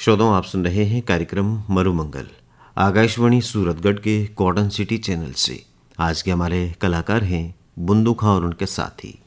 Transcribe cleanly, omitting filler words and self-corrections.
श्रोताओं, आप सुन रहे हैं कार्यक्रम मरुमंगल आकाशवाणी सूरतगढ़ के कॉटन सिटी चैनल से। आज के हमारे कलाकार हैं बुंदू खां और उनके साथी।